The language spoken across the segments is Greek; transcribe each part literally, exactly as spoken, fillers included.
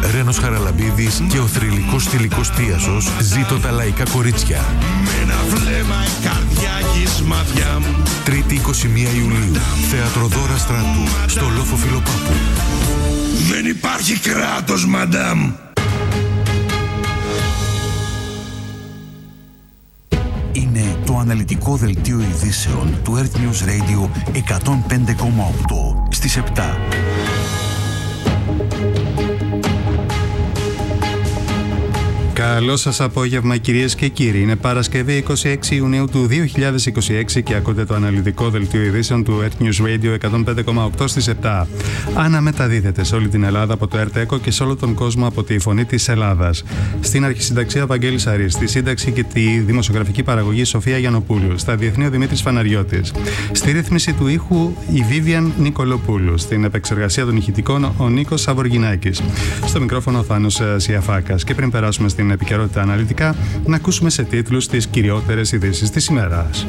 Ρένος Χαραλαμπίδης και ο θρυλικός στιλικός Τίασος, Ζήτω τα λαϊκά κορίτσια. Με ένα βλέμμα η καρδιά έχεις μάτια μου. Τρίτη είκοσι μία Ιουλίου, Θέατρο Δώρα Στράτου, στο Λόφο Φιλοπάπου. Δεν υπάρχει κράτος, μαντάμ. Είναι το αναλυτικό δελτίο ειδήσεων του Earth News Radio εκατόν πέντε κόμμα οκτώ στις επτά. Καλό σας απόγευμα, κυρίες και κύριοι. Είναι Παρασκευή είκοσι έξι Ιουνίου του δύο χιλιάδες είκοσι έξι και ακούτε το αναλυτικό δελτίο ειδήσεων του Earth News Radio εκατόν πέντε κόμμα οκτώ στις επτά. Αναμεταδίδεται σε όλη την Ελλάδα από το Earth Echo και σε όλο τον κόσμο από τη Φωνή της Ελλάδας. Στην αρχισυνταξία Βαγγέλης Αρής, στη σύνταξη και τη δημοσιογραφική παραγωγή Σοφία Γιαννοπούλου, στα διεθνή ο Δημήτρης Φαναριώτης, στη ρύθμιση του ήχου η Βίβιαν Νικολοπούλου, στην επεξεργασία των ηχητικών ο Νίκος Σαβοργινάκης, στο μικρόφωνο ο Θάνος Σιαφάκας. Και πριν περάσουμε στην επικαιρότητα αναλυτικά, να ακούσουμε σε τίτλους τις κυριότερες ειδήσεις της ημέρας.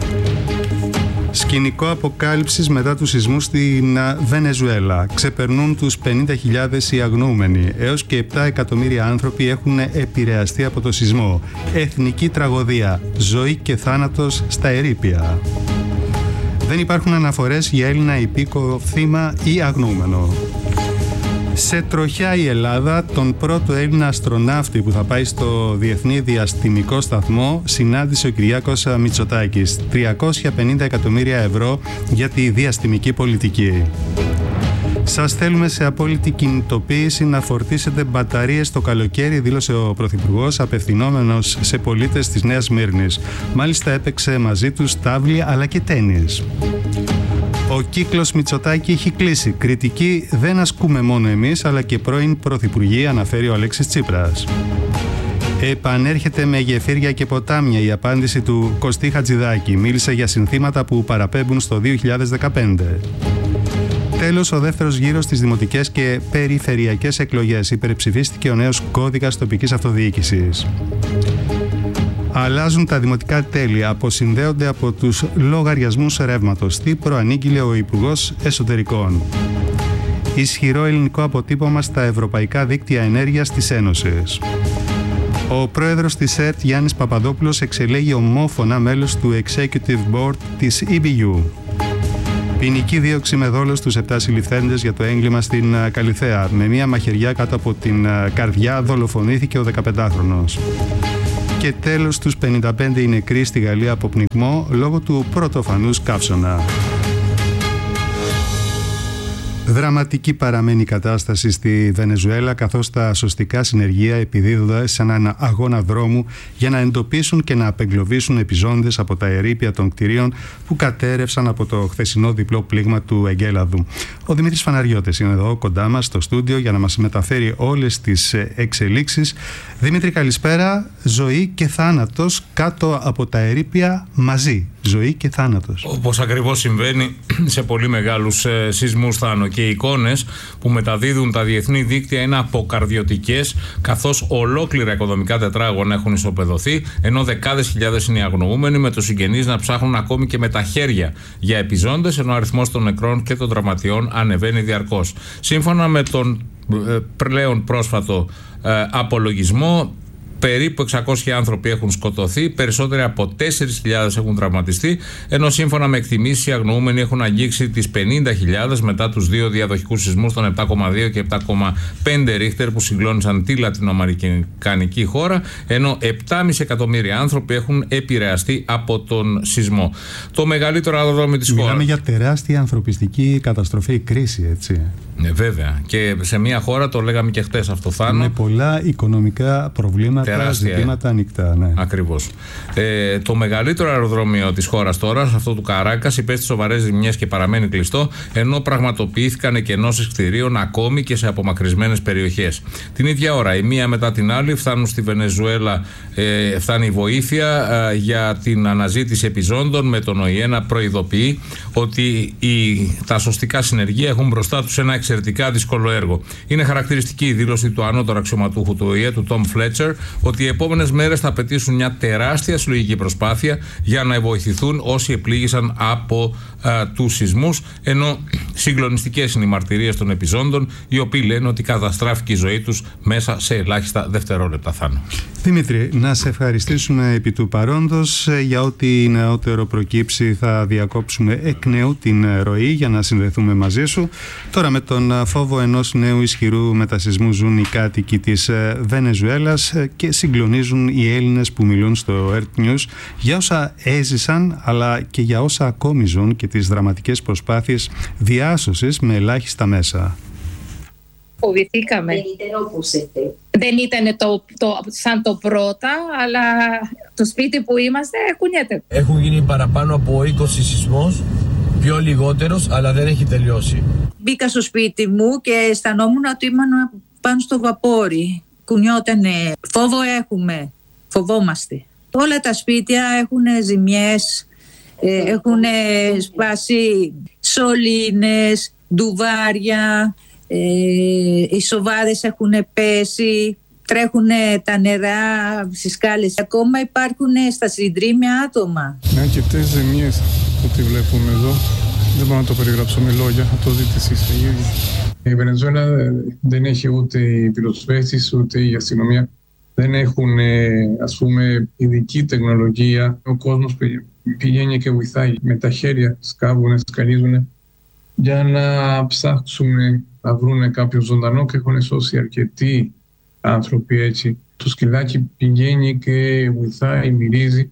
Σκηνικό αποκάλυψης μετά τους σεισμούς στην Βενεζουέλα. Ξεπερνούν τους πενήντα χιλιάδες οι αγνοούμενοι. Έως και επτά εκατομμύρια άνθρωποι έχουν επηρεαστεί από το σεισμό. Εθνική τραγωδία. Ζωή και θάνατος στα ερείπια. Δεν υπάρχουν αναφορές για Έλληνα υπήκοο θύμα ή αγνοούμενο. Σε τροχιά η Ελλάδα, τον πρώτο Έλληνα αστροναύτη που θα πάει στο Διεθνή Διαστημικό Σταθμό συνάντησε ο Κυριάκος Μητσοτάκης. τριακόσια πενήντα εκατομμύρια ευρώ για τη διαστημική πολιτική. Σας θέλουμε σε απόλυτη κινητοποίηση να φορτίσετε μπαταρίες το καλοκαίρι, δήλωσε ο Πρωθυπουργός απευθυνόμενος σε πολίτες της Νέας Σμύρνης. Μάλιστα έπαιξε μαζί τους τάβλη αλλά και τένις. Ο κύκλος Μητσοτάκη έχει κλείσει. Κριτική δεν ασκούμε μόνο εμείς, αλλά και πρώην Πρωθυπουργοί, αναφέρει ο Αλέξης Τσίπρας. Επανέρχεται με γεφύρια και ποτάμια η απάντηση του Κωστή Χατζηδάκη. Μίλησε για συνθήματα που παραπέμπουν στο δύο χιλιάδες δεκαπέντε. Τέλος, ο δεύτερος γύρος στις δημοτικές και περιφερειακές εκλογές. Υπερψηφίστηκε ο νέος κώδικας τοπικής αυτοδιοίκησης. Αλλάζουν τα δημοτικά τέλη, αποσυνδέονται από τους λογαριασμούς ρεύματος. Τι προανήγγειλε ο Υπουργός Εσωτερικών. Ισχυρό ελληνικό αποτύπωμα στα ευρωπαϊκά δίκτυα ενέργειας της Ένωσης. Ο πρόεδρος της ΕΡΤ Γιάννης Παπαδόπουλος εξελέγει ομόφωνα μέλος του Executive Board της ι μπι γιου. Ποινική δίωξη με δόλο στους επτά συλληφθέντες για το έγκλημα στην Καλιθέα. Με μία μαχαιριά κάτω από την καρδιά δολοφονήθηκε ο δεκαπεντάχρονος. Και τέλος, τους πενήντα πέντε οι νεκροί στη Γαλλία από πνιγμό λόγω του πρωτοφανούς καύσωνα. Δραματική παραμένει η κατάσταση στη Βενεζουέλα, καθώς τα σωστικά συνεργεία επιδίδονται σε έναν αγώνα δρόμου για να εντοπίσουν και να απεγκλωβίσουν επιζώντες από τα ερείπια των κτηρίων που κατέρευσαν από το χθεσινό διπλό πλήγμα του Εγκέλαδου. Ο Δημήτρης Φαναριώτης είναι εδώ κοντά μας στο στούντιο για να μας μεταφέρει όλες τις εξελίξεις. Δημήτρη, καλησπέρα. Ζωή και θάνατος κάτω από τα ερείπια μαζί. Ζωή και θάνατος. Όπως ακριβώς συμβαίνει σε πολύ μεγάλους ε, σεισμούς, Θάνο, και οι εικόνες που μεταδίδουν τα διεθνή δίκτυα είναι αποκαρδιωτικές, καθώς ολόκληρα οικοδομικά τετράγωνα έχουν ισοπεδωθεί, ενώ δεκάδες χιλιάδες είναι οι αγνοούμενοι, με τους συγγενείς να ψάχνουν ακόμη και με τα χέρια για επιζώντες, ενώ ο αριθμός των νεκρών και των τραυματιών ανεβαίνει διαρκώς. Σύμφωνα με τον ε, πλέον πρόσφατο ε, απολογισμό, περίπου εξακόσιοι άνθρωποι έχουν σκοτωθεί, περισσότεροι από τέσσερις χιλιάδες έχουν τραυματιστεί, ενώ σύμφωνα με εκτιμήσεις οι αγνοούμενοι έχουν αγγίξει τις πενήντα χιλιάδες μετά τους δύο διαδοχικούς σεισμούς των επτά κόμμα δύο και επτά κόμμα πέντε ρίχτερ που συγκλώνησαν τη λατινοαμερικανική χώρα, ενώ επτά κόμμα πέντε εκατομμύρια άνθρωποι έχουν επηρεαστεί από τον σεισμό. Το μεγαλύτερο αεροδρόμιο της χώρας. Μιλάμε για τεράστια ανθρωπιστική καταστροφή, κρίση, έτσι. Ναι, βέβαια. Και σε μια χώρα, το λέγαμε και χτες αυτό, Θάνο, με πολλά οικονομικά προβλήματα, τεράστια ζητήματα ανοιχτά. Ναι. Ακριβώς. Ε, το μεγαλύτερο αεροδρόμιο της χώρας τώρα, αυτό του Καράκας, υπέστη σοβαρές ζημιές και παραμένει κλειστό, ενώ πραγματοποιήθηκαν εκενώσεις κτηρίων ακόμη και σε απομακρυσμένες περιοχές. Την ίδια ώρα, η μία μετά την άλλη, φτάνουν στη Βενεζουέλα, ε, φτάνει η βοήθεια ε, για την αναζήτηση επιζώντων, με τον ΟΗΕ να προειδοποιεί ότι οι, τα σωστικά συνεργεία έχουν μπροστά τους ένα εξαιρετικά δύσκολο έργο. Είναι χαρακτηριστική η δήλωση του ανώτερου αξιωματούχου του ΟΗΕ, του Τόμ Φλέτσερ, ότι οι επόμενες μέρες θα απαιτήσουν μια τεράστια συλλογική προσπάθεια για να βοηθηθούν όσοι επλήγησαν από α, τους σεισμούς, ενώ συγκλονιστικές είναι οι μαρτυρίες των επιζώντων, οι οποίοι λένε ότι καταστράφηκε η ζωή τους μέσα σε ελάχιστα δευτερόλεπτα, Θάνο. Δημήτρη, να σε ευχαριστήσουμε επί του παρόντος. Για ό,τι νεότερο προκύψει θα διακόψουμε εκ νέου την ροή για να συνδεθούμε μαζί σου. Τώρα με τον φόβο ενός νέου ισχυρού μετασεισμού ζουν οι κάτοικοι της Βενεζουέλας και συγκλονίζουν οι Έλληνες που μιλούν στο Earth News για όσα έζησαν αλλά και για όσα ακόμη ζουν και τις δραματικές προσπάθειες διάσωσης με ελάχιστα μέσα. Φοβηθήκαμε. Δεν ήταν το, το, σαν το πρώτα, αλλά το σπίτι που είμαστε κουνιέται. Έχουν γίνει παραπάνω από είκοσι σεισμός, πιο λιγότερος, αλλά δεν έχει τελειώσει. Μπήκα στο σπίτι μου και αισθανόμουν ότι ήμουν πάνω στο βαπόρι. Κουνιότανε. Φόβο έχουμε. Φοβόμαστε. Όλα τα σπίτια έχουν ζημιές, έχουν σπάσει σωλήνες, ντουβάρια. Ε, οι σοβάδες έχουν πέσει, τρέχουν τα νερά στις σκάλες. Ακόμα υπάρχουν στα συντρίμια άτομα. Είναι αρκετές ζημίες που βλέπουμε εδώ. Δεν μπορώ να το περιγράψω με λόγια, θα το δείτε εσείς οι ίδιοι. Η Βενεζουέλα δεν έχει ούτε οι πυροσβέστες ούτε η αστυνομία. Δεν έχουν, ας πούμε, ειδική τεχνολογία. Ο κόσμος πηγαίνει και βοηθάει με τα χέρια, σκάβουν, σκαλίζουν για να ψάξουν να βρουν κάποιο ζωντανό και έχουν σώσει αρκετοί άνθρωποι έτσι. Το σκυλάκι πηγαίνει και βοηθάει, μυρίζει,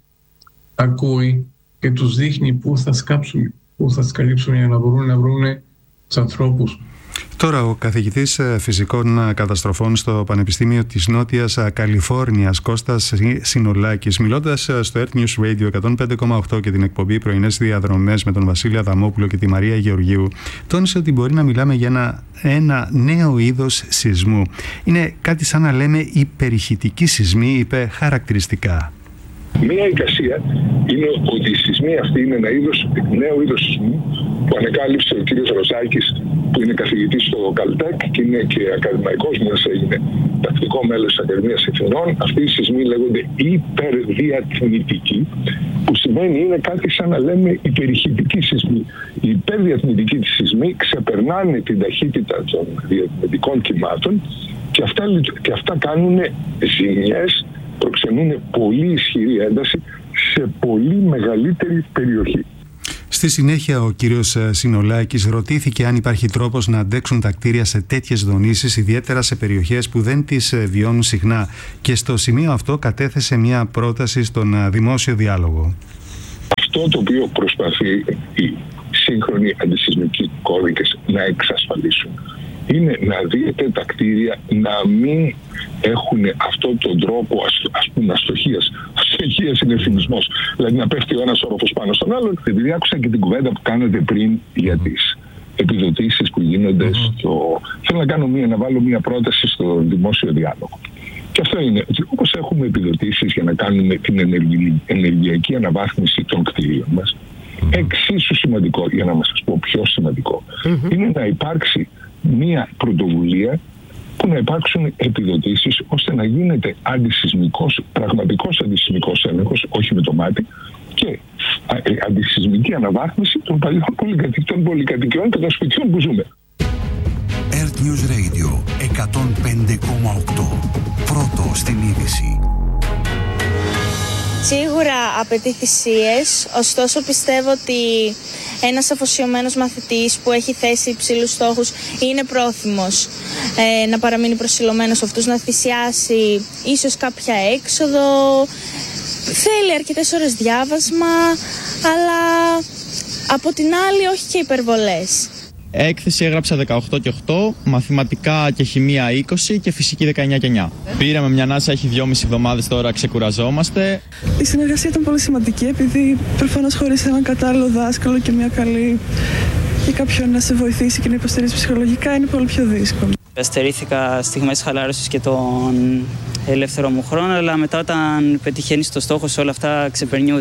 ακούει και τους δείχνει πού θα σκάψουν, πού θα σκαλύψουν για να μπορούν να βρουν τους ανθρώπους. Τώρα ο καθηγητής φυσικών καταστροφών στο Πανεπιστήμιο της Νότιας Καλιφόρνιας, Κώστας Συνολάκης, μιλώντας στο Earth News Radio εκατόν πέντε κόμμα οκτώ και την εκπομπή Πρωινές Διαδρομές με τον Βασίλη Αδαμόπουλο και τη Μαρία Γεωργίου, τόνισε ότι μπορεί να μιλάμε για ένα, ένα νέο είδος σεισμού. Είναι κάτι σαν να λέμε υπερηχητικοί σεισμοί, είπε χαρακτηριστικά. Μία εικασία είναι ότι οι σεισμοί αυτοί είναι ένα είδος, νέο είδος σεισμού που ανακάλυψε ο κύριος Ροζάκης, που είναι καθηγητής στο Καλτέκ και είναι και ακαδημαϊκός, μόλις έγινε τακτικό μέλος της Ακαδημίας Εθνών. Αυτοί οι σεισμοί λέγονται υπερδιατμητικοί, που σημαίνει είναι κάτι σαν να λέμε υπερηχητικοί σεισμοί. Οι υπερδιατμητικοί σεισμοί ξεπερνάνε την ταχύτητα των διατμητικών κυμάτων και αυτά, και αυτά κάνουν ζημιές, προξενούν πολύ ισχυρή ένταση σε πολύ μεγαλύτερη περιοχή. Στη συνέχεια ο κύριος Συνολάκης ρωτήθηκε αν υπάρχει τρόπος να αντέξουν τα κτίρια σε τέτοιες δονήσεις, ιδιαίτερα σε περιοχές που δεν τις βιώνουν συχνά, και στο σημείο αυτό κατέθεσε μια πρόταση στον δημόσιο διάλογο. Αυτό το οποίο προσπαθεί οι σύγχρονοι αντισεισμικοί κώδικες να εξασφαλίσουν είναι να δείτε τα κτίρια να μην έχουν αυτόν τον τρόπο ας πούμε αστοχίας. Αστοχίας είναι θυμισμός. Δηλαδή να πέφτει ο ένας όροφος πάνω στον άλλον. Επειδή άκουσα και την κουβέντα που κάνατε πριν για τις επιδοτήσεις που γίνονται mm-hmm. στο... Θέλω να, κάνω μία, να βάλω μία πρόταση στο δημόσιο διάλογο. Και αυτό είναι ότι όπως έχουμε επιδοτήσεις για να κάνουμε την ενεργη... ενεργειακή αναβάθμιση των κτίριων μας, mm-hmm. εξίσου σημαντικό, για να μας σας πω πιο σημαντικό, mm-hmm. είναι να υπάρξει μία πρωτοβουλία που να υπάρξουν επιδοτήσεις ώστε να γίνεται αντισεισμικός, πραγματικός αντισεισμικός έλεγχος, όχι με το μάτι, και αντισεισμική αναβάθμιση των παλιών πολυκατοικιών, πολυκατοικιών και των σπιτιών που ζούμε. Earth News Radio εκατόν πέντε κόμμα οκτώ. Πρώτο στην είδηση. Σίγουρα απαιτεί θυσίες, ωστόσο πιστεύω ότι ένας αφοσιωμένος μαθητής που έχει θέσει υψηλούς στόχους είναι πρόθυμος ε, να παραμείνει προσιλωμένος σε αυτούς, να θυσιάσει ίσως κάποια έξοδο. Θέλει αρκετές ώρες διάβασμα, αλλά από την άλλη όχι και υπερβολές. Έκθεση έγραψα δεκαοκτώ και οκτώ, μαθηματικά και χημεία είκοσι και φυσική δεκαεννιά και εννιά. Πήραμε μια ανάσα, έχει δυόμιση εβδομάδες τώρα, ξεκουραζόμαστε. Η συνεργασία ήταν πολύ σημαντική, επειδή προφανώς χωρίς έναν κατάλληλο δάσκαλο και μια καλή ή κάποιον να σε βοηθήσει και να υποστηρίζει ψυχολογικά είναι πολύ πιο δύσκολο. Στερήθηκα στιγμές χαλάρωσης και τον ελεύθερο μου χρόνο, αλλά μετά όταν πετυχαίνεις το στόχο όλα αυτά ξεπερνιούνται.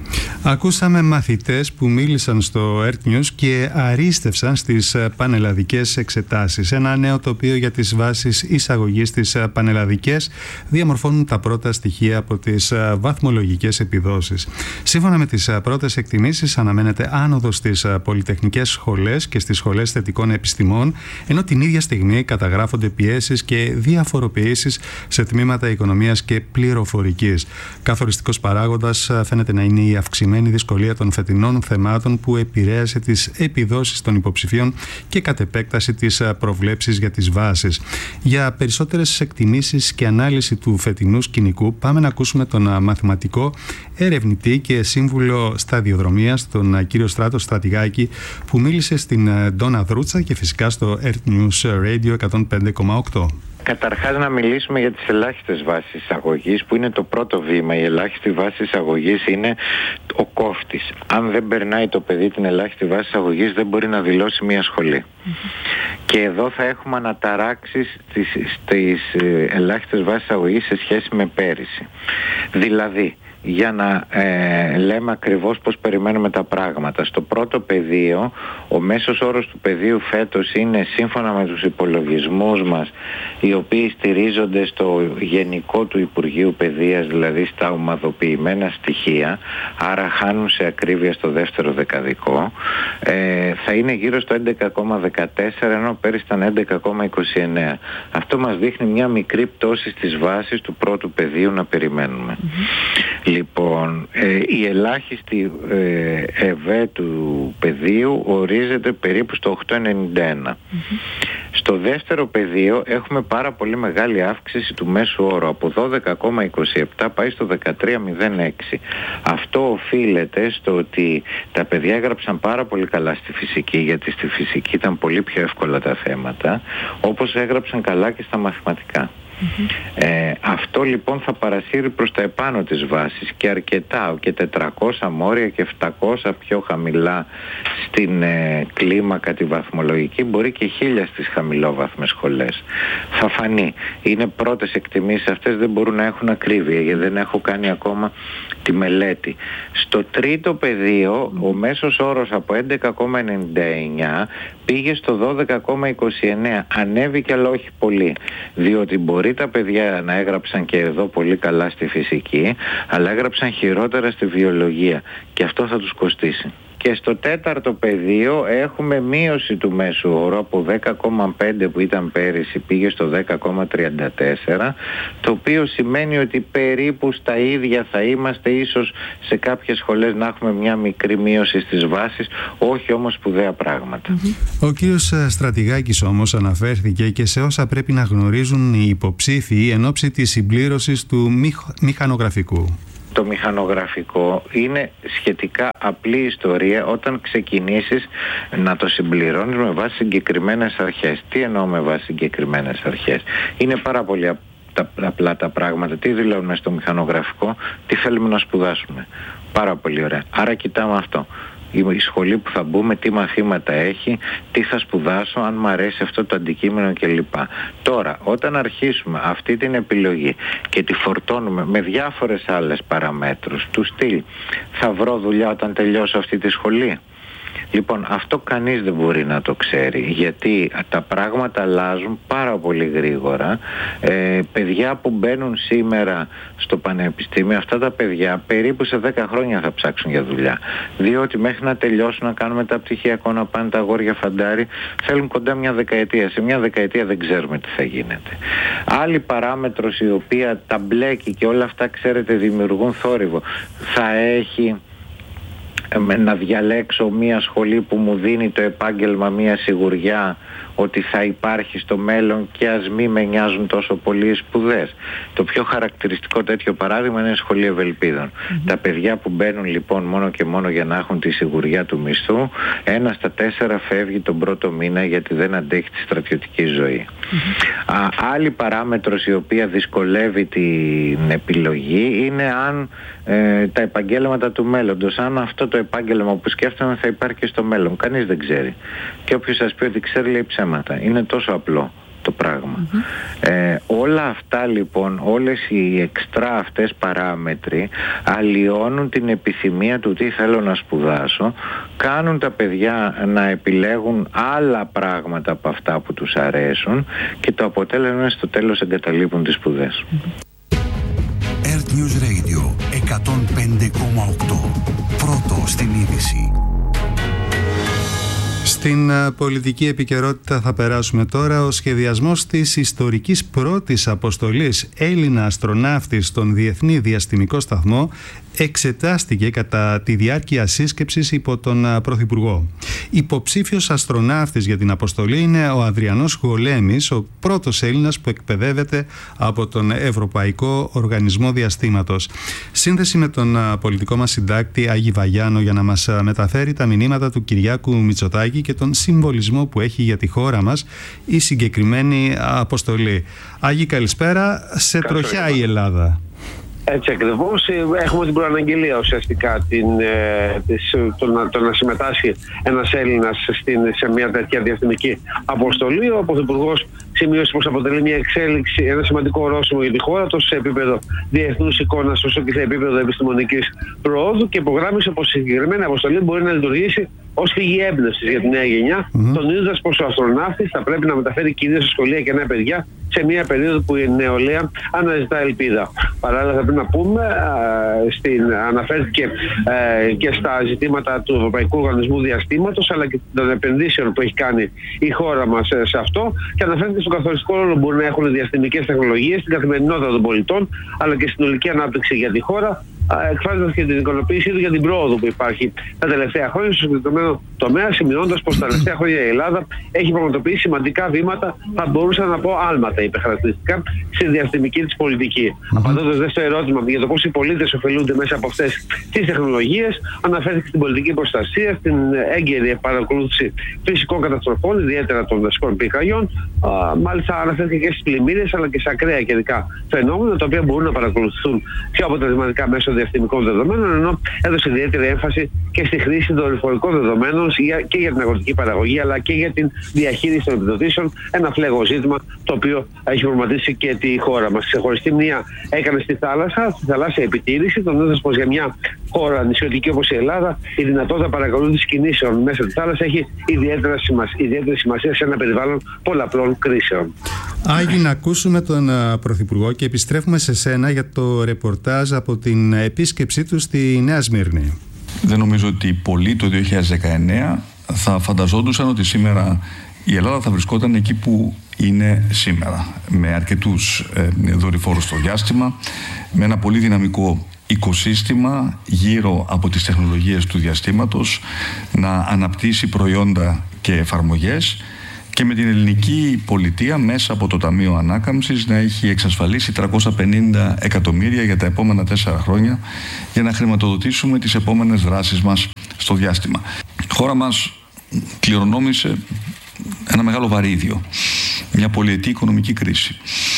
Ακούσαμε μαθητές που μίλησαν στο Earth News και αρίστευσαν στις πανελλαδικές εξετάσεις. Ένα νέο τοπίο για τις βάσεις εισαγωγής στις πανελλαδικές διαμορφώνουν τα πρώτα στοιχεία από τις βαθμολογικές επιδόσεις. Σύμφωνα με τις πρώτες εκτιμήσεις, αναμένεται άνοδος στις πολυτεχνικές σχολές και στις σχολές θετικών επιστημών, ενώ την ίδια στιγμή καταγράφονται πιέσεις και διαφοροποιήσεις σε τμήματα οικονομίας και πληροφορικής. Καθοριστικός παράγοντας φαίνεται να είναι η αυξημένη δυσκολία των φετινών θεμάτων που επηρέασε τις επιδόσεις των υποψηφίων και κατ' επέκταση τις προβλέψεις για τις βάσεις. Για περισσότερες εκτιμήσεις και ανάλυση του φετινού σκηνικού, πάμε να ακούσουμε τον μαθηματικό, ερευνητή και σύμβουλο σταδιοδρομίας, τον κύριο Στράτο Στρατηγάκη, που μίλησε στην Ντόνα Δρούτσα και φυσικά στο Earth News Radio εκατόν πέντε κόμμα οκτώ. Καταρχάς να μιλήσουμε για τις ελάχιστες βάσεις εισαγωγής, που είναι το πρώτο βήμα. Η ελάχιστη βάση εισαγωγής είναι ο κόφτης. Αν δεν περνάει το παιδί την ελάχιστη βάση εισαγωγής, δεν μπορεί να δηλώσει μια σχολή. Mm-hmm. Και εδώ θα έχουμε αναταράξεις στις, στις ελάχιστες βάσεις εισαγωγής σε σχέση με πέρυσι. Δηλαδή, για να ε, λέμε ακριβώς πώς περιμένουμε τα πράγματα. Στο πρώτο πεδίο, ο μέσος όρος του πεδίου φέτος είναι, σύμφωνα με τους υπολογισμούς μας, οι οποίοι στηρίζονται στο γενικό του Υπουργείου Παιδείας, δηλαδή στα ομαδοποιημένα στοιχεία, άρα χάνουν σε ακρίβεια στο δεύτερο δεκαδικό, ε, θα είναι γύρω στο έντεκα κόμμα δεκατέσσερα, ενώ πέρυσι ήταν έντεκα κόμμα είκοσι εννέα. Αυτό μας δείχνει μια μικρή πτώση στις βάσεις του πρώτου πεδίου να περιμένουμε. Mm-hmm. Λοιπόν, ε, η ελάχιστη ε, ΕΒΕ του πεδίου ορίζεται περίπου στο οκτώ κόμμα ενενήντα ένα. Mm-hmm. Στο δεύτερο πεδίο έχουμε πάρα πολύ μεγάλη αύξηση του μέσου όρου. Από δώδεκα κόμμα είκοσι επτά πάει στο δεκατρία κόμμα μηδέν έξι. Αυτό οφείλεται στο ότι τα παιδιά έγραψαν πάρα πολύ καλά στη φυσική, γιατί στη φυσική ήταν πολύ πιο εύκολα τα θέματα, όπως έγραψαν καλά και στα μαθηματικά. Mm-hmm. Ε, αυτό λοιπόν θα παρασύρει προς τα επάνω της βάσης και αρκετά, και τετρακόσια μόρια και επτακόσια πιο χαμηλά στην ε, κλίμακα τη βαθμολογική, μπορεί και χίλια στις χαμηλόβαθμες σχολές. Θα φανεί. Είναι πρώτες εκτιμήσεις αυτές, δεν μπορούν να έχουν ακρίβεια, γιατί δεν έχω κάνει ακόμα τη μελέτη. Στο τρίτο πεδίο ο μέσος όρος από έντεκα κόμμα ενενήντα εννέα πήγε στο δώδεκα κόμμα είκοσι εννέα. Ανέβηκε, αλλά όχι πολύ, διότι μπορεί τα παιδιά να έγραψαν και εδώ πολύ καλά στη φυσική, αλλά έγραψαν χειρότερα στη βιολογία, και αυτό θα τους κοστίσει. Και στο τέταρτο πεδίο έχουμε μείωση του μέσου όρου από δέκα κόμμα πέντε που ήταν πέρυσι, πήγε στο δέκα κόμμα τριάντα τέσσερα, το οποίο σημαίνει ότι περίπου στα ίδια θα είμαστε, ίσως σε κάποιες σχολές να έχουμε μια μικρή μείωση στις βάσεις, όχι όμως σπουδαία πράγματα. Ο κύριος Στρατηγάκης όμως αναφέρθηκε και σε όσα πρέπει να γνωρίζουν οι υποψήφοι εν ώψη της συμπλήρωσης του μηχ... μηχανογραφικού. Το μηχανογραφικό είναι σχετικά απλή ιστορία όταν ξεκινήσεις να το συμπληρώνεις με βάση συγκεκριμένες αρχές. Τι εννοώ με βάση συγκεκριμένες αρχές? Είναι πάρα πολύ απλά τα πράγματα. Τι δηλώνουμε στο μηχανογραφικό? Τι θέλουμε να σπουδάσουμε? Πάρα πολύ ωραία. Άρα κοιτάμε αυτό. Η σχολή που θα μπούμε, τι μαθήματα έχει, τι θα σπουδάσω, αν μου αρέσει αυτό το αντικείμενο κλπ. Τώρα, όταν αρχίσουμε αυτή την επιλογή και τη φορτώνουμε με διάφορες άλλες παραμέτρους, του στυλ, θα βρω δουλειά όταν τελειώσω αυτή τη σχολή? Λοιπόν, αυτό κανείς δεν μπορεί να το ξέρει, γιατί τα πράγματα αλλάζουν πάρα πολύ γρήγορα. Ε, παιδιά που μπαίνουν σήμερα στο πανεπιστήμιο, αυτά τα παιδιά περίπου σε δέκα χρόνια θα ψάξουν για δουλειά. Διότι μέχρι να τελειώσουν, να κάνουν μεταπτυχιακό, να πάνε τα αγόρια φαντάρι, θέλουν κοντά μια δεκαετία. Σε μια δεκαετία δεν ξέρουμε τι θα γίνεται. Άλλη παράμετρος η οποία τα μπλέκει και όλα αυτά, ξέρετε, δημιουργούν θόρυβο, θα έχει να διαλέξω μια σχολή που μου δίνει το επάγγελμα μια σιγουριά ότι θα υπάρχει στο μέλλον και ας μη με νοιάζουν τόσο πολύ οι σπουδές. Το πιο χαρακτηριστικό τέτοιο παράδειγμα είναι η σχολή Ευελπίδων. Mm-hmm. Τα παιδιά που μπαίνουν λοιπόν μόνο και μόνο για να έχουν τη σιγουριά του μισθού, ένα στα τέσσερα φεύγει τον πρώτο μήνα γιατί δεν αντέχει τη στρατιωτική ζωή. Mm-hmm. Α, άλλη παράμετρος η οποία δυσκολεύει την επιλογή είναι αν ε, τα επαγγέλματα του μέλλοντος, αν αυτό το επάγγελμα που σκέφτομαι θα υπάρχει και στο μέλλον. Κανείς δεν ξέρει. Και όποιος σας πει ότι ξέρει, λέει ψέματα. Είναι τόσο απλό. το πράγμα. Mm-hmm. Ε, όλα αυτά λοιπόν, όλες οι εξτρά αυτές παράμετροι αλλοιώνουν την επιθυμία του τι θέλω να σπουδάσω, κάνουν τα παιδιά να επιλέγουν άλλα πράγματα από αυτά που τους αρέσουν και το αποτέλεσμα είναι στο τέλος εγκαταλείπουν τις σπουδές. Earth News Radio εκατόν πέντε κόμμα οκτώ. Πρώτο στην είδηση. Στην πολιτική επικαιρότητα θα περάσουμε τώρα. Ο σχεδιασμός της ιστορικής πρώτης αποστολής Έλληνα αστροναύτης στον Διεθνή Διαστημικό Σταθμό εξετάστηκε κατά τη διάρκεια σύσκεψης υπό τον Πρωθυπουργό. Υποψήφιος αστροναύτης για την αποστολή είναι ο Αδριανός Γολέμης, ο πρώτος Έλληνας που εκπαιδεύεται από τον Ευρωπαϊκό Οργανισμό Διαστήματος. Σύνδεση με τον πολιτικό μας συντάκτη Άγη Βαγιάνο για να μας μεταφέρει τα μηνύματα του Κυριάκου Μητσοτάκη και τον συμβολισμό που έχει για τη χώρα μας η συγκεκριμένη αποστολή. Άγη, καλησπέρα. Σε τροχιά η Ελλάδα. Έτσι ακριβώς. Έχουμε την προαναγγελία ουσιαστικά την, ε, της, το, να, το να συμμετάσχει ένας Έλληνας στην, σε μια τέτοια διαστημική αποστολή. Ο Πρωθυπουργός σημείωσε πως αποτελεί μια εξέλιξη, ένα σημαντικό ορόσημο για τη χώρα τόσο σε επίπεδο διεθνούς εικόνας όσο και σε επίπεδο επιστημονικής προόδου και υπογράμμισε πως η συγκεκριμένη αποστολή μπορεί να λειτουργήσει ως πηγή έμπνευσης για τη νέα γενιά, mm-hmm. τονίζοντας πως ο αστροναύτης θα πρέπει να μεταφέρει κυρίως σχολεία και νέα παιδιά σε μια περίοδο που η νεολαία αναζητά ελπίδα. Παράλληλα, θα πρέπει να πούμε, ε, στην, αναφέρθηκε ε, και στα ζητήματα του Ευρωπαϊκού Οργανισμού Διαστήματος αλλά και των επενδύσεων που έχει κάνει η χώρα μας σε αυτό και αναφέρθηκε στον καθοριστικό ρόλο που μπορεί να έχουν διαστημικές τεχνολογίες στην καθημερινότητα των πολιτών αλλά και στην ολική ανάπτυξη για τη χώρα, εκφράζοντας και την ικανοποίησή του για την πρόοδο που υπάρχει τα τελευταία χρόνια στο συγκεκριμένο τομέα, σημειώνοντας πως τα τελευταία χρόνια η Ελλάδα έχει πραγματοποιήσει σημαντικά βήματα, θα μπορούσα να πω άλματα, είπε χαρακτηριστικά, στη διαστημική της πολιτική. Mm-hmm. Απαντώντας δε στο ερώτημα για το πώς οι πολίτες ωφελούνται μέσα από αυτές τις τεχνολογίες, αναφέρθηκε στην πολιτική προστασία, στην έγκαιρη παρακολούθηση φυσικών καταστροφών, ιδιαίτερα των δασικών πυρκαγιών. Μάλιστα, αναφέρθηκε και στις πλημμύρες αλλά και σε ακραία καιρικά φαινόμενα, τα οποία μπορούν να παρακολουθούν πιο αποτελεσματικά μέσω διαστημικών δεδομένων, ενώ έδωσε ιδιαίτερη έμφαση και στη χρήση των δορυφορικών δεδομένων και για την αγροτική παραγωγή αλλά και για την διαχείριση των επιδοτήσεων. Ένα φλέγο ζήτημα το οποίο έχει προβληματίσει και τη χώρα μας. Ξεχωριστή μία έκανε στη θάλασσα, στη θαλάσσια επιτήρηση, τονίζοντας πως για μια χώρα νησιωτική όπως η Ελλάδα η δυνατότητα παρακολούθησης κινήσεων μέσα στη θάλασσα έχει ιδιαίτερη σημασία, ιδιαίτερη σημασία σε ένα περιβάλλον πολλαπλών κρίσεων. Άγι, να ακούσουμε τον Πρωθυπουργό και επιστρέφουμε σε σένα για το ρεπορτάζ από την επίσκεψή του στη Νέα Σμύρνη. Δεν νομίζω ότι πολλοί το δύο χιλιάδες δεκαεννέα θα φανταζόντουσαν ότι σήμερα η Ελλάδα θα βρισκόταν εκεί που είναι σήμερα, με αρκετούς ε, δορυφόρους στο διάστημα, με ένα πολύ δυναμικό οικοσύστημα γύρω από τις τεχνολογίες του διαστήματος, να αναπτύσσει προϊόντα και εφαρμογές και με την ελληνική πολιτεία μέσα από το Ταμείο Ανάκαμψης να έχει εξασφαλίσει τριακόσια πενήντα εκατομμύρια για τα επόμενα τέσσερα χρόνια για να χρηματοδοτήσουμε τις επόμενες δράσεις μας στο διάστημα. Η χώρα μας κληρονόμησε ένα μεγάλο βαρύδιο, μια πολυετή οικονομική κρίση.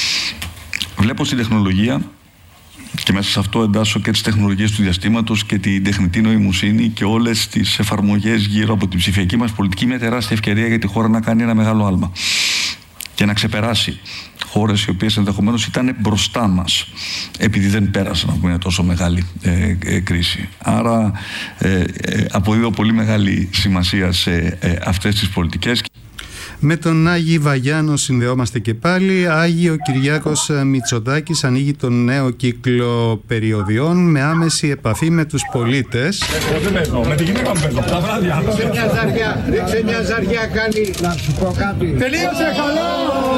Βλέπω στην τεχνολογία, και μέσα σε αυτό εντάσσω και τις τεχνολογίες του διαστήματος και την τεχνητή νοημοσύνη και όλες τις εφαρμογές γύρω από την ψηφιακή μας πολιτική, μια τεράστια ευκαιρία για τη χώρα να κάνει ένα μεγάλο άλμα και να ξεπεράσει χώρες οι οποίες ενδεχομένως ήταν μπροστά μας επειδή δεν πέρασαν από μια τόσο μεγάλη ε, ε, κρίση. Άρα ε, ε, αποδίδω πολύ μεγάλη σημασία σε ε, αυτές τις πολιτικές. Με τον Άγη Βαγιάνο συνδεόμαστε και πάλι. Άγη, ο Κυριάκος Μητσοτάκης ανοίγει τον νέο κύκλο περιοδιών με άμεση επαφή με τους πολίτες. Εγώ δεν παίζω, με τη γυναίκα μου παίζω, τα βράδια. Ρίξε μια ζαριά, ρίξε μια ζαριά κάνει, να σου πω κάτι. Τελείωσε, καλό!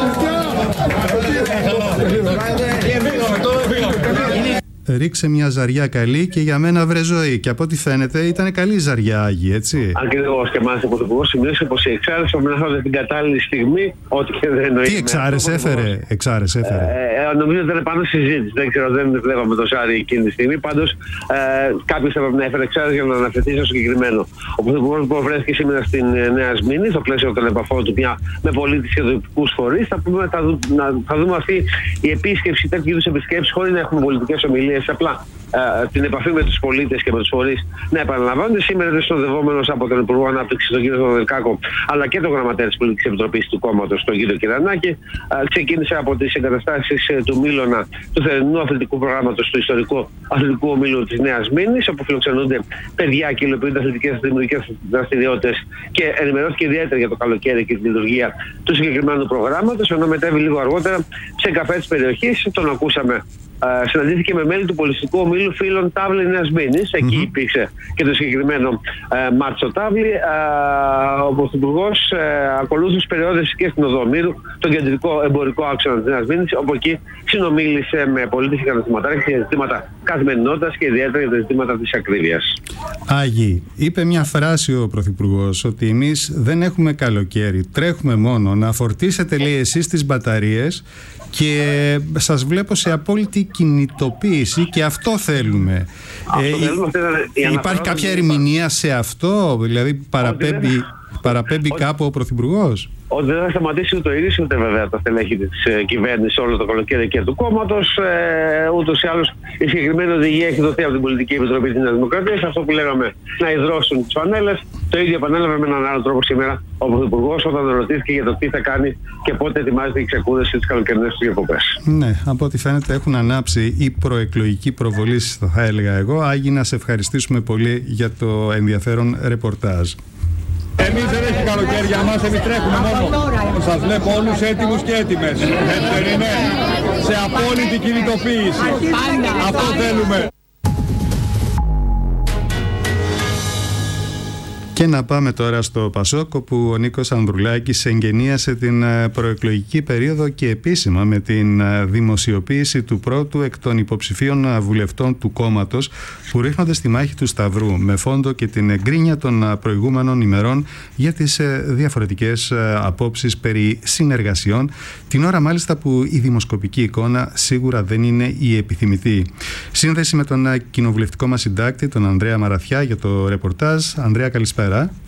Ρίξε μια ζαριά καλή και για μένα βρε ζωή. Και από ό,τι φαίνεται ήταν καλή ζαριά, Άγη, έτσι. Ακριβώς, και μάλιστα ο Πρωθυπουργός σημείωσε πως η εξάρεση πρέπει την κατάλληλη στιγμή, ό,τι και δεν εννοεί. Τι εξάρεση έφερε, εξάρεση έφερε. Ε, νομίζω ότι ήταν πάνω στη συζήτηση. Δεν ξέρω, δεν βλέπαμε το ζάρι εκείνη τη στιγμή. Πάντως, ε, κάποιος θα πρέπει να έφερε εξάρεση για να αναφερθεί στο συγκεκριμένο. Ο Πρωθυπουργός που βρέθηκε σήμερα στην Νέα Σμύρνη, στο πλαίσιο των επαφών του πια με πολίτες και τοπικούς φορείς, θα, θα, θα δούμε αυτή η επίσκεψη, τέτοιου είδους επισκέψεις, χωρίς να έχουμε πολιτικές ομιλίες έτσι απλά ε, την επαφή με τους πολίτες και με τους φορείς να επαναλαμβάνονται. Σήμερα ήταν συνοδευόμενος από τον Υπουργό Ανάπτυξης, τον κύριο Δελκάκο, αλλά και τον Γραμματέα της Πολιτικής Επιτροπής του κόμματος, τον κύριο Κυρανάκη. Ε, ξεκίνησε από τις εγκαταστάσεις ε, του Μήλωνα, του θερινού αθλητικού προγράμματος του ιστορικού αθλητικού ομίλου της Νέας Μήνης, όπου φιλοξενούνται παιδιά και υλοποιούνται αθλητικές δημιουργικές δραστηριότητες, και ενημερώθηκε ιδιαίτερα για το καλοκαίρι και τη λειτουργία του συγκεκριμένου προγράμματος. Ενώ μετέβη λίγο αργότερα σε καφέ της περιοχής, τον ακούσαμε. Uh, συναντήθηκε με μέλη του πολιτιστικού ομίλου φίλων Ταύλη Νέας Μήνης. Εκεί mm-hmm. υπήρξε και το συγκεκριμένο uh, Μάρτσο Ταύλη. Uh, ο Πρωθυπουργός uh, ακολούθησε περιόδες και στην Οδό Μύρου, τον κεντρικό εμπορικό άξονα της Νέας Μήνης, όπου εκεί συνομίλησε με πολίτες και καταστηματάρχες για ζητήματα καθημερινότητας και ιδιαίτερα για τα ζητήματα της ακρίβειας. Άγιοι, είπε μια φράση ο Πρωθυπουργός ότι εμείς δεν έχουμε καλοκαίρι, τρέχουμε μόνο. Να φορτίσετε, λέει, εσείς τις μπαταρίες και σας βλέπω σε απόλυτη κινητοποίηση και αυτό θέλουμε. Αυτό ε, θέλουμε ε, υπάρχει κάποια ερμηνεία σε αυτό, δηλαδή παραπέμπει, παραπέμπει κάπου ο Πρωθυπουργός? Ότι δεν θα σταματήσει ούτε το ίδιο ούτε βέβαια τα στελέχη της ε, κυβέρνησης όλο το καλοκαίρι και του κόμματος. Ε, ούτως ή άλλως η συγκεκριμένη οδηγία έχει δοθεί από την Πολιτική Επιτροπή της Νέας Δημοκρατίας. Αυτό που λέγαμε, να υδρώσουν τις φανέλες. Το ίδιο επανέλαβε με έναν άλλο τρόπο σήμερα ο Πρωθυπουργός όταν ρωτήθηκε για το τι θα κάνει και πότε ετοιμάζεται η ξεκούραση της καλοκαιρινές του διακοπές. Ναι, από ό,τι φαίνεται έχουν ανάψει η προεκλογική προβολή, θα έλεγα εγώ. Άγιοι, να σε ευχαριστήσουμε πολύ για το ενδιαφέρον ρεπορτάζ. Εμείς δεν έχει καλοκαίρι για μας, εμείς τρέχουμε μόνο. Σας βλέπω όλους έτοιμους και έτοιμες. Έτσι δεν είναι? Σε απόλυτη κινητοποίηση. Αυτό θέλουμε. Και να πάμε τώρα στο Πασόκ, όπου ο Νίκος Ανδρουλάκης εγγενίασε την προεκλογική περίοδο και επίσημα με την δημοσιοποίηση του πρώτου εκ των υποψηφίων βουλευτών του κόμματος που ρίχνονται στη μάχη του Σταυρού, με φόντο και την εγκρίνια των προηγούμενων ημερών για τις διαφορετικές απόψεις περί συνεργασιών, την ώρα μάλιστα που η δημοσκοπική εικόνα σίγουρα δεν είναι η επιθυμητή. Σύνδεση με τον κοινοβουλευτικό μας συντάκτη, τον Ανδρέα Μαραθιά, για το ρεπορτάζ. Ανδρέα, καλησπέρα.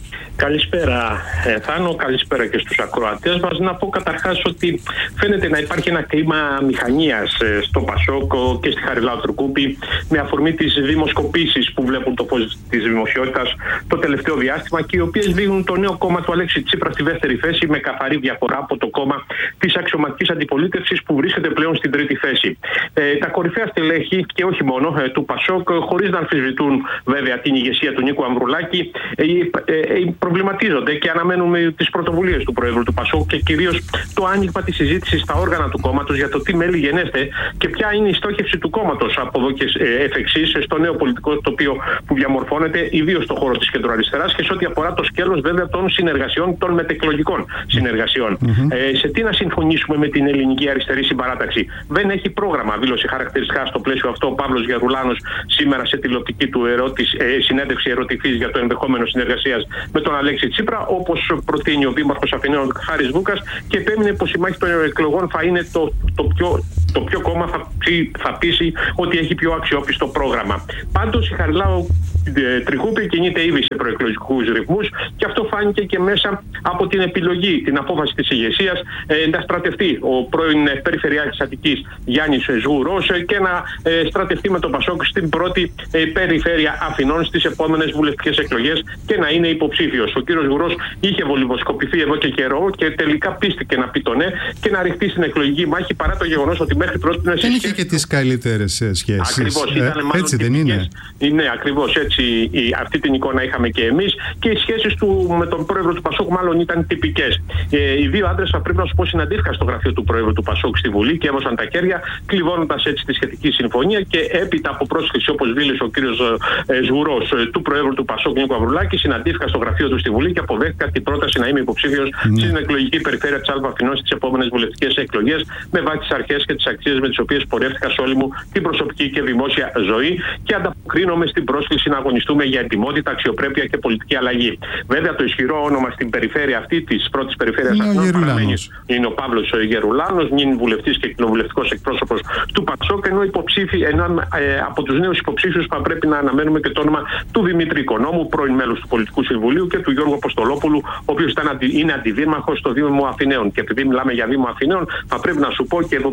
Καλησπέρα ε, Θάνο, καλησπέρα και στους ακροατές μας. Να πω καταρχάς ότι φαίνεται να υπάρχει ένα κλίμα μηχανίας ε, στο Πασόκο και στη Χαριλάου Τρουκούπη με αφορμή τις δημοσκοπήσεις που βλέπουν το φως της δημοσιότητας το τελευταίο διάστημα και οι οποίες δείχνουν το νέο κόμμα του Αλέξη Τσίπρα στη δεύτερη θέση με καθαρή διαφορά από το κόμμα της αξιωματικής αντιπολίτευσης που βρίσκεται πλέον στην τρίτη θέση. Ε, τα κορυφαία στελέχη και όχι μόνο ε, του Πασόκ, χωρίς να αμφισβητούν βέβαια την ηγεσία του Νίκου Ανδρουλάκη, ε, ε, προβληματίζονται και αναμένουμε τις πρωτοβουλίες του Προέδρου του Πασόκ και κυρίως το άνοιγμα της συζήτησης στα όργανα του κόμματος για το τι μέλη γενέστε και ποια είναι η στόχευση του κόμματος από εδώ και εφ' εξής στο νέο πολιτικό τοπίο που διαμορφώνεται, ιδίως στον χώρο της κεντροαριστεράς και σε ό,τι αφορά το σκέλος βέβαια των συνεργασιών, των μετεκλογικών συνεργασιών. Mm-hmm. Ε, σε τι να συμφωνήσουμε με την ελληνική αριστερή συμπαράταξη? Δεν έχει πρόγραμμα, δήλωσε χαρακτηριστικά στο πλαίσιο αυτό ο Παύλος Γερουλάνος σήμερα σε τηλεοπτική του ερώτηση, ε, συνέντευξη ερωτηθής για το ενδεχόμενο συνεργασίας με τον Αλέξη Τσίπρα, όπως προτείνει ο Δήμαρχος Αθηναίων Χάρης Βούκας, και επέμεινε πως η μάχη των εκλογών θα είναι το, το, πιο, το πιο κόμμα θα, θα πείσει ότι έχει πιο αξιόπιστο πρόγραμμα. Πάντως η Χαριλάου Τρικούπη κινείται ήδη σε προεκλογικούς ρυθμούς και αυτό φάνηκε και μέσα από την επιλογή, την απόφαση της ηγεσίας ε, να στρατευτεί ο πρώην Περιφερειάρχης Αττικής Γιάννης Ζγουρός ε, και να ε, στρατευτεί με τον Πασόκ στην πρώτη ε, περιφέρεια Αθηνών στις επόμενες βουλευτικές εκλογές και να είναι υποψήφιος. Ο κύριος Ζγουρός είχε βολιδοσκοπηθεί εδώ και καιρό και τελικά πίστηκε να πει το ναι και να ρηχτεί στην εκλογική μάχη, παρά το γεγονός ότι μέχρι πρώτη είναι δεν είχε και τις καλύτερες σχέσεις. Ακριβώς, ε, ήταν μάλλον έτσι δεν είναι? Ναι, ακριβώς έτσι. Η, αυτή την εικόνα είχαμε και εμείς και οι σχέσεις του με τον πρόεδρο του Πασόκ μάλλον ήταν τυπικές. Ε, οι δύο άντρες, θα πρέπει να σου πω, συναντήθηκαν στο γραφείο του πρόεδρου του Πασόκ στη Βουλή και έδωσαν τα χέρια, κλειδώνοντας έτσι τη σχετική συμφωνία, και έπειτα από πρόσκληση, όπως δήλωσε ο κύριος ε, Ζγουρός, ε, του πρόεδρου του Πασόκ Νίκου Ανδρουλάκη, συναντήθηκαν στο γραφείο του στη Βουλή και αποδέχτηκαν την πρόταση να είμαι υποψήφιος mm. στην εκλογική περιφέρεια της Άλβα Αθηνών στις επόμενες βουλευτικές εκλογές, με βάση τις αρχές και τις αξίες με τις οποίες πορεύτηκα σε όλη μου την προσωπική και δημόσια ζωή και ανταποκρίνομαι στην πρόσκληση να αγωνιστούμε για ετοιμότητα, αξιοπρέπεια και πολιτική αλλαγή. Βέβαια, το ισχυρό όνομα στην περιφέρεια αυτή τη πρώτη περιφέρεια Αθηνών παραμένει είναι ο Παύλος Γερουλάνος, νυν βουλευτής και κοινοβουλευτικός εκπρόσωπος του Πασόκ, ενώ, ενώ ε, από τους νέους υποψήφιους θα πρέπει να αναμένουμε και το όνομα του Δημήτρη Οικονόμου, πρώην μέλος του Πολιτικού Συμβουλίου, και του Γιώργου Αποστολόπουλου, ο οποίος είναι αντιδήμαρχος στο Δήμο Αθηναίων. Και επειδή μιλάμε για Δήμο Αθηναίων, θα πρέπει να σου πω, και εδώ πέρα έχει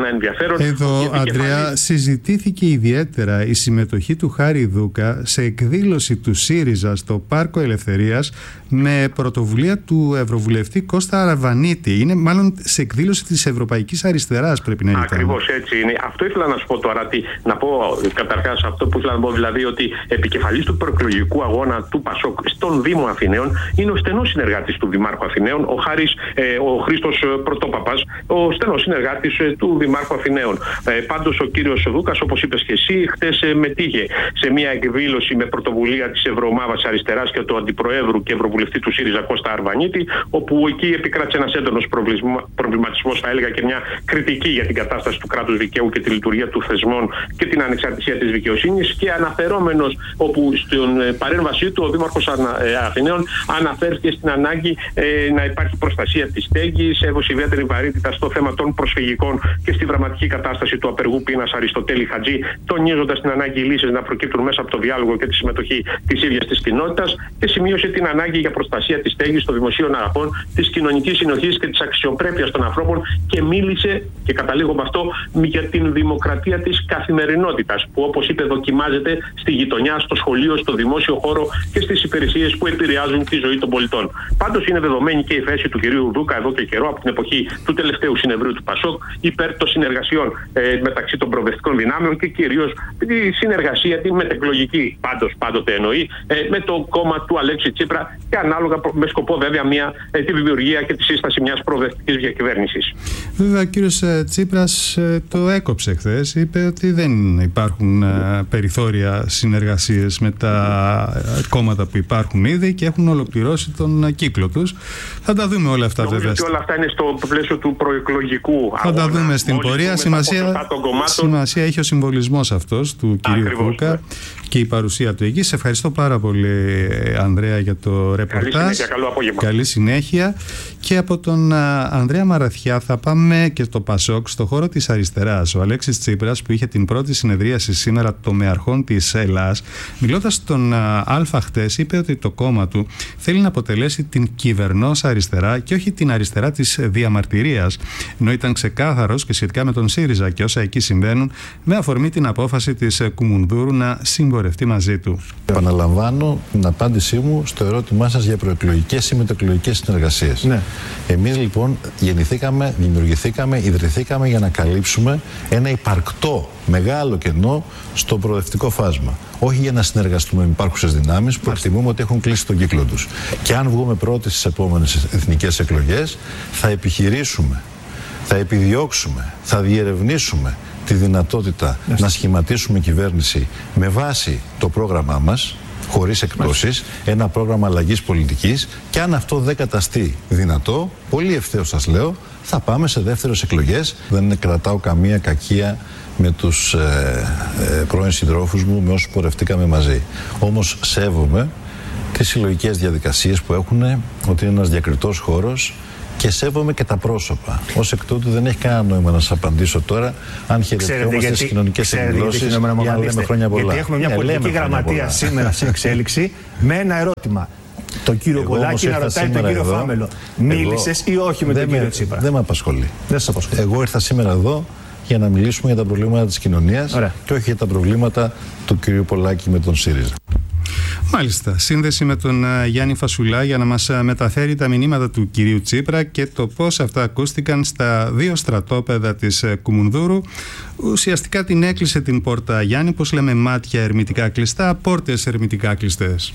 ένα ενδιαφέρον. Εδώ, Ανδρέα, συζητήθηκε ιδιαίτερα η συμμετοχή του Χάρη Δούκα σε εκδήλωση του ΣΥΡΙΖΑ στο Πάρκο Ελευθερίας με πρωτοβουλία του Ευρωβουλευτή Κώστα Αραβανίτη. Είναι μάλλον σε εκδήλωση της Ευρωπαϊκής Αριστεράς, πρέπει να ήταν. Ακριβώς έτσι είναι. Αυτό ήθελα να σου πω τώρα. Τι, να πω καταρχάς αυτό που ήθελα να πω, δηλαδή ότι επικεφαλής του προεκλογικού αγώνα του ΠΑΣΟΚ στον Δήμο Αθηναίων είναι ο στενός συνεργάτης του Δημάρχου Αθηναίων, ο, Χάρης, ε, ο Χρήστος Πρωτόπαπας, ο στενός συνεργάτης ε, του Δημάρχου Αθηναίων. Ε, πάντως ο κύριος Δούκας, όπως είπες και εσύ, χτες ε, μετήχε σε μια εκδήλωση με πρωτοβουλία της Ευρωομάδας Αριστεράς και του Αντιπροέδρου και Ευρωβουλευτή του ΣΥΡΙΖΑ Κώστα Αρβανίτη, όπου εκεί επικράτησε ένας έντονος προβληματισμός, θα έλεγα, και μια κριτική για την κατάσταση του κράτους δικαίου και τη λειτουργία του θεσμών και την ανεξαρτησία της δικαιοσύνης, και αναφερόμενος, όπου στην παρέμβασή του ο Δήμαρχος Αθηναίων αναφέρθηκε στην ανάγκη ε, να υπάρχει προστασία της στέγης, έδωσε ιδιαίτερη βαρύτητα στο θέμα των προσφυγικών και στη δραματική κατάσταση του απεργού πείνας Αριστοτέλη Χατζή, τονίζοντας την ανάγκη λύσεις να προκύπτουν μέσα από το διάλογο και τη συμμετοχή της ίδιας της κοινότητας, και σημείωσε την ανάγκη για προστασία της στέγης των δημοσίων αγαθών, της κοινωνικής συνοχής και της αξιοπρέπειας των ανθρώπων, και μίλησε, και καταλήγω με αυτό, για την δημοκρατία της καθημερινότητας, που όπως είπε δοκιμάζεται στη γειτονιά, στο σχολείο, στο δημόσιο χώρο και στις υπηρεσίες που επηρεάζουν τη ζωή των πολιτών. Πάντως είναι δεδομένη και η θέση του κυρίου Δούκα εδώ και καιρό, από την εποχή του τελευταίου συνεδρίου του ΠΑΣΟΚ, υπέρ των συνεργασιών ε, μεταξύ των προοδευτικών δυνάμεων, και κυρίως τη συνεργασία, τη μετεκλογική πάντως πάντοτε εννοεί, ε, με το κόμμα του Αλέξη Τσίπρα, και ανάλογα με σκοπό βέβαια μια, ε, τη δημιουργία και τη σύσταση μιας προοδευτικής διακυβέρνησης. Βέβαια ο κύριος Τσίπρας ε, το έκοψε χθες, είπε ότι δεν υπάρχουν ε, περιθώρια συνεργασίες με τα κόμματα που υπάρχουν ήδη και έχουν ολοκληρώσει τον κύκλο τους. Θα τα δούμε όλα αυτά. Νομίζω βέβαια. Ότι όλα αυτά είναι στο πλαίσιο του προεκλογικού αγώνα. Θα τα δούμε στην πορεία. Σημασία, σημασία έχει ο συμβολισμός αυτός του κυρίου Δούκα και η παρουσία του εκεί. Σε ευχαριστώ πάρα πολύ, Ανδρέα, για το ρεπορτάζ. Καλή συνέχεια, καλό απόγευμα. Καλή συνέχεια. Και από τον Ανδρέα Μαραθιά θα πάμε και στο ΠΑΣΟΚ, στο χώρο της αριστεράς. Ο Αλέξης Τσίπρας, που είχε την πρώτη συνεδρίαση σήμερα τομεαρχών της Ελλάς, μιλώντας στον Αλφα χτες, είπε ότι το κόμμα του θέλει να αποτελέσει την κυβερνώσα αριστερά και όχι την αριστερά της διαμαρτυρίας, ενώ ήταν ξεκάθαρος και σχετικά με τον ΣΥΡΙΖΑ και όσα εκεί συμβαίνουν, με αφορμή την απόφαση της Κουμουνδούρου να συμπορευτεί μαζί του. Επαναλαμβάνω την απάντησή μου στο ερώτημά σας για προεκλογικές ή μετεκλογικές συνεργασίες. Ναι. Εμείς λοιπόν γεννηθήκαμε, δημιουργηθήκαμε, ιδρυθήκαμε για να καλύψουμε ένα υπαρκτό μεγάλο κενό στο προοδευτικό φάσμα. Όχι για να συνεργαστούμε με υπάρχουσες δυνάμεις που εκτιμούμε ότι έχουν κλείσει τον κύκλο τους. Και αν βγούμε πρώτοι στις επόμενες εθνικές εκλογές, θα επιχειρήσουμε, θα επιδιώξουμε, θα διερευνήσουμε τη δυνατότητα yes. να σχηματίσουμε κυβέρνηση με βάση το πρόγραμμά μας, χωρίς εκπτώσεις, ένα πρόγραμμα αλλαγής πολιτικής, και αν αυτό δεν καταστεί δυνατό, πολύ ευθέως σας λέω, θα πάμε σε δεύτερες εκλογές. Δεν κρατάω καμία κακία με τους ε, ε, πρώην συντρόφους μου, με όσους πορευτήκαμε μαζί. Όμως σέβομαι τις συλλογικές διαδικασίες που έχουν, ότι είναι ένας διακριτός χώρος, και σέβομαι και τα πρόσωπα. Ως εκ τούτου δεν έχει κανένα νόημα να σας απαντήσω τώρα αν χαιρετιόμαστε στις κοινωνικές εκδηλώσεις ή αν λέμε χρόνια πολλά. Γιατί έχουμε μια yeah, πολιτική γραμματεία σήμερα σε εξέλιξη με ένα ερώτημα. Τον κύριο Πολάκη να ρωτάει τον κύριο εδώ, Φάμελο. Μίλησες ή όχι με τον κύριο Τσίπρα? Δεν με απασχολεί. Δεν σας απασχολεί. Εγώ ήρθα σήμερα εδώ για να μιλήσουμε για τα προβλήματα της κοινωνίας Ωραία. και όχι για τα προβλήματα του κυρίου Πολάκη με τον ΣΥΡΙΖΑ. Μάλιστα, σύνδεση με τον uh, Γιάννη Φασουλά για να μας uh, μεταφέρει τα μηνύματα του κυρίου Τσίπρα και το πώς αυτά ακούστηκαν στα δύο στρατόπεδα της uh, Κουμουνδούρου. Ουσιαστικά την έκλεισε την πόρτα Γιάννη, πώς λέμε, μάτια ερμητικά κλειστά, πόρτες ερμητικά κλειστές.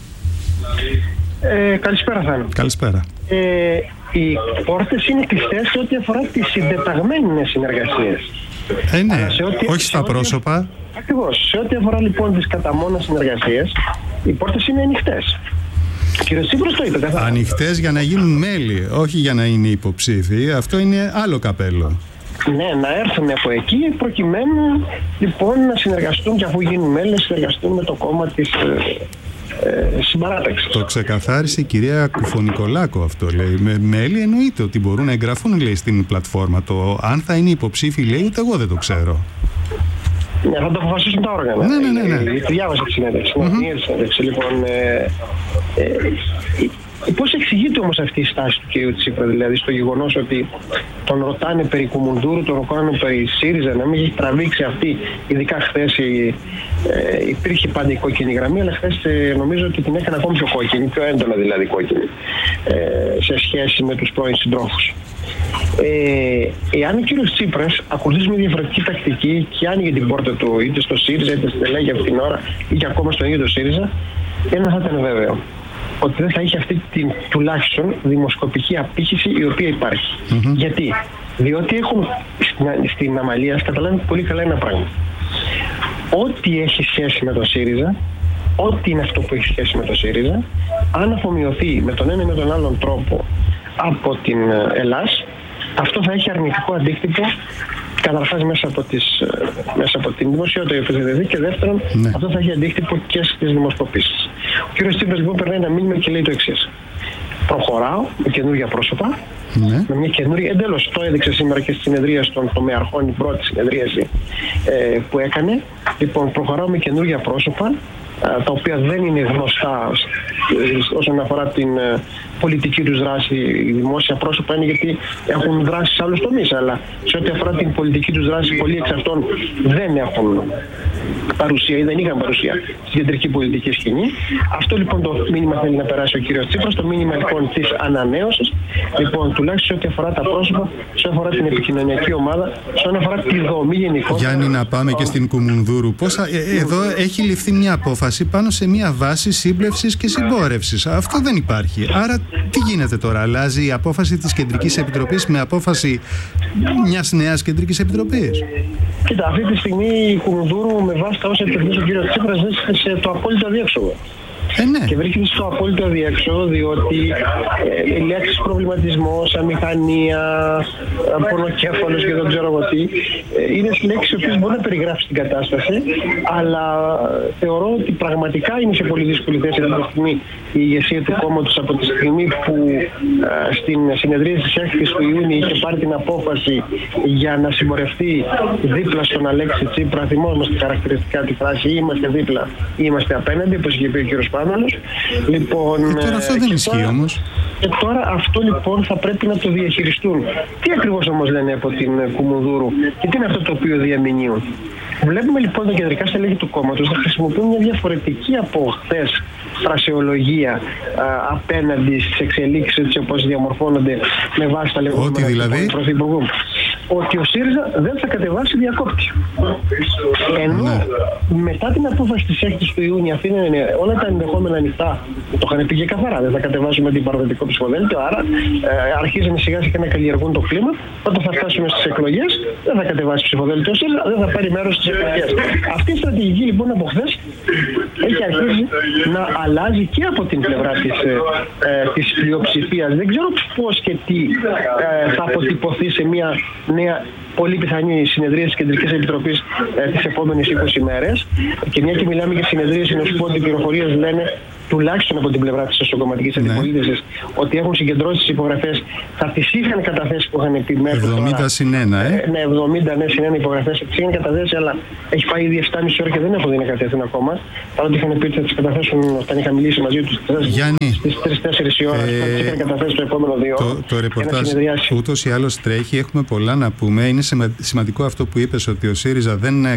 Ε, καλησπέρα Θάνο. Καλησπέρα. Ε, οι πόρτες είναι κλειστές σε ό,τι αφορά τις συντεταγμένες συνεργασίες. Ε, ναι, ό,τι, όχι στα πρόσωπα. Ακριβώς. Σε ό,τι αφορά λοιπόν τις κατά μόνα συνεργασίες, οι πόρτες είναι ανοιχτές. Κύριε Τσίπρας το είπε καθαρά. Ανοιχτές για να γίνουν μέλη, όχι για να είναι υποψήφοι. Αυτό είναι άλλο καπέλο. Ναι, να έρθουν από εκεί προκειμένου λοιπόν να συνεργαστούν, και αφού γίνουν μέλη, να συνεργαστούν με το κόμμα της ε, συμπαράταξης. Το ξεκαθάρισε η κυρία Κουφονικολάκο αυτό, λέει. Με μέλη εννοείται ότι μπορούν να εγγραφούν, λέει, στην πλατφόρμα. Το αν θα είναι υποψήφοι, λέει, ούτε εγώ δεν το ξέρω. Ναι, θα το αποφασίσουν τα όργανα. Ναι, ναι, ναι, ναι. Διάβασα τη συνέντευξη. Mm-hmm. Ναι, συνέντευξη. Λοιπόν, ε, ε, Πώς εξηγείται όμως αυτή η στάση του κ. Τσίπρα, δηλαδή στο γεγονός ότι τον ρωτάνε περί Κουμουνδούρου, τον ρωτάνε περί ΣΥΡΙΖΑ, να μην έχει τραβήξει αυτή, ειδικά χθες ε, υπήρχε πάντα η κόκκινη γραμμή, αλλά χθες ε, νομίζω ότι την έκανε ακόμη πιο κόκκινη, πιο έντονα δηλαδή κόκκινη, ε, σε σχέση με τους πρώην συντρόφους. Ε, εάν ο κύριος Τσίπρας ακολουθήσει μια διαφορετική τακτική και άνοιγε την πόρτα του είτε στο ΣΥΡΙΖΑ είτε στη Στελέχη αυτήν την ώρα ή και ακόμα στο ίδιο το ΣΥΡΙΖΑ, ένα θα ήταν βέβαιο. Ότι δεν θα είχε αυτή την τουλάχιστον δημοσκοπική απήχηση η οποία υπάρχει. Mm-hmm. Γιατί? Διότι έχουν στην, στην αμαλία καταλάβει πολύ καλά ένα πράγμα. Ό,τι έχει σχέση με το ΣΥΡΙΖΑ, ό,τι είναι αυτό που έχει σχέση με το ΣΥΡΙΖΑ, αν αφομοιωθεί με τον ένα ή με τον άλλον τρόπο από την Ελλάς, αυτό θα έχει αρνητικό αντίκτυπο καταρχάς μέσα από, τις, μέσα από την δημοσιότητα η οποία θα και δεύτερον, ναι. αυτό θα έχει αντίκτυπο και στις δημοσκοπήσεις. Ο κ. Τσίπρας λοιπόν περνάει ένα μήνυμα και λέει το εξής. Προχωράω με καινούργια πρόσωπα, ναι. με μια καινούργια, εντέλος το έδειξε σήμερα και στη συνεδρία των τομεαρχών, η πρώτη συνεδρίαση ε, που έκανε. Λοιπόν, προχωράω με καινούργια πρόσωπα, τα οποία δεν είναι γνωστά όσον αφορά την πολιτική τους δράση. Οι δημόσια πρόσωπα είναι γιατί έχουν δράσει σε άλλους τομείς, αλλά σε ό,τι αφορά την πολιτική τους δράση, πολλοί εξ αυτών δεν έχουν παρουσία ή δεν είχαν παρουσία στην κεντρική πολιτική σκηνή. Αυτό λοιπόν το μήνυμα θέλει να περάσει ο κύριος Τσίπρας, το μήνυμα λοιπόν της ανανέωσης, λοιπόν τουλάχιστον σε ό,τι αφορά τα πρόσωπα, σε ό,τι αφορά την επικοινωνιακή ομάδα, σε ό,τι αφορά τη δομή γενικότερα. Γιάννη, να πάμε και στην Κουμουνδούρου. Πόσα, ε, εδώ έχει ληφθεί μια απόφαση πάνω σε μια βάση σύμπλευσης και συμπόρευσης. Αυτό δεν υπάρχει. Άρα τι γίνεται τώρα, αλλάζει η απόφαση της Κεντρικής Επιτροπής με απόφαση μιας νέας Κεντρικής Επιτροπής? Κοίτα, αυτή τη στιγμή η Κουμουνδούρου με βάση τα όσα εκτελούσε ο κύριος Τσίπρας βρίσκεται σε το απόλυτο αδιέξοδο. Ε, ναι. Και βρίσκεται στο απόλυτο αδιέξοδο διότι ε, οι λέξεις προβληματισμός, αμηχανία, πονοκέφαλος και δεν ξέρω εγώ τι, ε, είναι λέξεις που μπορεί να περιγράψει την κατάσταση, αλλά θεωρώ ότι πραγματικά είναι σε πολύ δύσκολη θέση αυτή τη στιγμή η ηγεσία του κόμματος από τη στιγμή που ε, στην συνεδρία της έκτη του Ιούνιου είχε πάρει την απόφαση για να συμπορευτεί δίπλα στον Αλέξη Τσίπρα. Θυμόμαστε χαρακτηριστικά τη φράση είμαστε δίπλα ή είμαστε απέναντι, όπως είχε πει ο κ. Πάναλος. Λοιπόν, ε, τώρα αυτό δεν ισχύει όμως. Και τώρα αυτό λοιπόν θα πρέπει να το διαχειριστούν. Τι ακριβώς όμως λένε από την Κουμουνδούρου και τι είναι αυτό το οποίο διαμηνύουν? Βλέπουμε λοιπόν τα κεντρικά στελέχη του κόμματος να χρησιμοποιούν μια διαφορετική από χθες φρασεολογία α, απέναντι στις εξελίξεις έτσι όπως διαμορφώνονται με βάση τα λεγόμενα του δηλαδή? Πρωθυπουργού. Ότι ο ΣΥΡΙΖΑ δεν θα κατεβάσει διακόπτη. Ενώ ναι. μετά την απόφαση της έκτη του Ιούνιου αφήνουν όλα τα ενδεχόμενα ανοιχτά, το είχαν πει και καθαρά, δεν θα κατεβάσουμε την παραδοτικό ψηφοδέλτιο, άρα ε, αρχίζουν σιγά σιγά να καλλιεργούν το κλίμα. Όταν θα φτάσουμε στις εκλογές, δεν θα κατεβάσει ψηφοδέλτιο ο ΣΥΡΙΖΑ, δεν θα πάρει μέρος στις εκλογές. Αυτή η στρατηγική λοιπόν από χθες έχει αρχίσει να αλλάζει και από την πλευρά της, ε, ε, της πλειοψηφίας. Δεν ξέρω πώς και τι ε, θα αποτυπωθεί σε μια νέα πολύ πιθανή συνεδρία της Κεντρικής Επιτροπής ε, τις επόμενες είκοσι μέρες. Και μια και μιλάμε για συνεδρίες, να σου πω ότι οι πληροφορίες λένε τουλάχιστον από την πλευρά της εσωκομματικής ναι. αντιπολίτευσης ότι έχουν συγκεντρώσει τις υπογραφές, θα τις είχαν καταθέσει που είχαν πει μέχρι εβδομήντα συν ένα, ε? Ναι, εβδομήντα ναι, συν ένα υπογραφές, τις είχαν καταθέσει, αλλά έχει πάει ήδη επτά και μισή ώρα και δεν έχουν δει να καταθέσουν ακόμα. Παρότι είχαν πει ότι θα τις καταθέσουν όταν είχα μιλήσει μαζί τους στις τρεις τέσσερις η ώρα, ε, τις είχαν καταθέσει το επόμενο δύο. Το, το ρεπορτάζ ούτως ή άλλως τρέχει, έχουμε πολλά να πούμε. Είναι σημαντικό αυτό που είπες ότι ο ΣΥΡΙΖΑ δεν